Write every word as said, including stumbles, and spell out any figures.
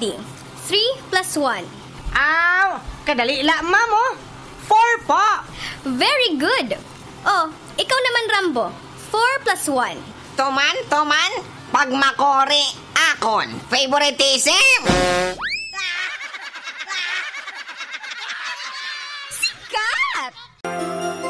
ready. Three plus one. Aw, kadali la, mamo. Four po. Very good. Oh, ikaw naman, Rambo. Four plus one. Tuman, tuman, pag makori, akon, favoritism.